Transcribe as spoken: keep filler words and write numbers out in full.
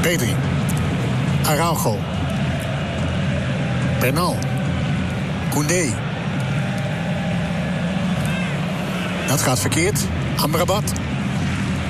Pedri. Araujo. Bernal. Koundé. Dat gaat verkeerd. Amrabat.